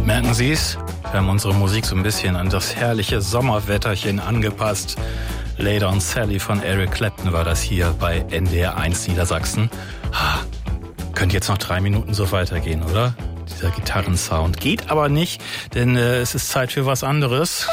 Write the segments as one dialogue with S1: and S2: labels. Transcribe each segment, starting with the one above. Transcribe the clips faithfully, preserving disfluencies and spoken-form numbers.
S1: Merken Sie es? Wir haben unsere Musik so ein bisschen an das herrliche Sommerwetterchen angepasst. Later on Sally von Eric Clapton war das hier bei N D R eins Niedersachsen. Ha, könnte jetzt noch drei Minuten so weitergehen, oder? Dieser Gitarrensound. Geht aber nicht, denn äh, es ist Zeit für was anderes.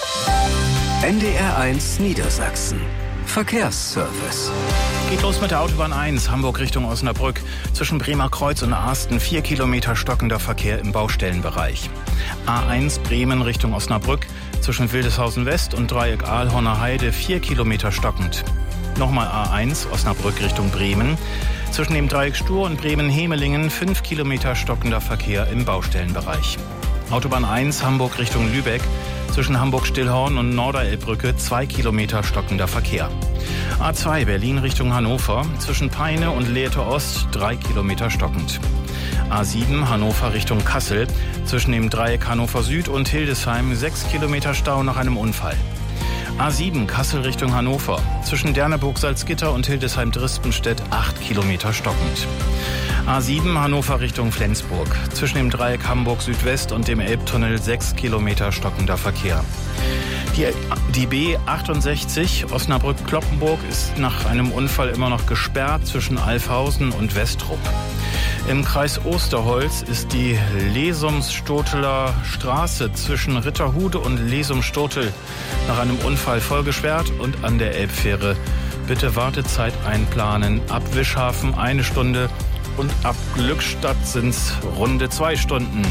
S2: N D R eins Niedersachsen. Verkehrsservice.
S1: Geht los mit der Autobahn eins, Hamburg Richtung Osnabrück. Zwischen Bremer Kreuz und Asten vier Kilometer stockender Verkehr im Baustellenbereich. A eins Bremen Richtung Osnabrück. Zwischen Wildeshausen West und Dreieck Aalhorner Heide vier Kilometer stockend. Nochmal A eins Osnabrück Richtung Bremen. Zwischen dem Dreieck Stur und Bremen-Hemelingen fünf Kilometer stockender Verkehr im Baustellenbereich. Autobahn eins Hamburg Richtung Lübeck. Zwischen Hamburg-Stillhorn und Norderelbbrücke zwei Kilometer stockender Verkehr. A zwei Berlin Richtung Hannover. Zwischen Peine und Lehrte Ost drei Kilometer stockend. A sieben Hannover Richtung Kassel. Zwischen dem Dreieck Hannover Süd und Hildesheim sechs Kilometer Stau nach einem Unfall. A sieben Kassel Richtung Hannover. Zwischen Derneburg-Salzgitter und Hildesheim-Drispenstedt acht Kilometer stockend. A sieben Hannover Richtung Flensburg. Zwischen dem Dreieck Hamburg Südwest und dem Elbtunnel sechs Kilometer stockender Verkehr. Die, die B achtundsechzig Osnabrück-Kloppenburg ist nach einem Unfall immer noch gesperrt zwischen Alfhausen und Westrup. Im Kreis Osterholz ist die Lesum-Stoteler Straße zwischen Ritterhude und Lesum-Stotel nach einem Unfall voll gesperrt und an der Elbfähre. Bitte Wartezeit einplanen. Ab Wischhafen eine Stunde und ab Glückstadt sind's runde zwei Stunden.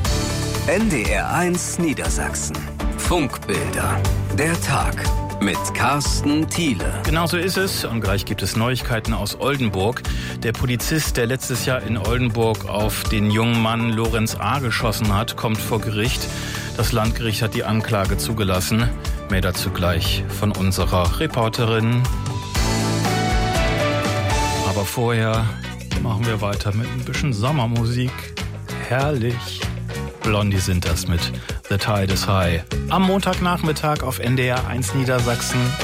S2: N D R eins Niedersachsen. Funkbilder. Der Tag. Mit Carsten Thiele.
S1: Genau so ist es. Und gleich gibt es Neuigkeiten aus Oldenburg. Der Polizist, der letztes Jahr in Oldenburg auf den jungen Mann Lorenz A. geschossen hat, kommt vor Gericht. Das Landgericht hat die Anklage zugelassen. Mehr dazu gleich von unserer Reporterin. Aber vorher machen wir weiter mit ein bisschen Sommermusik. Herrlich. Blondie sind das mit The Tide is High. Am Montagnachmittag auf N D R eins Niedersachsen.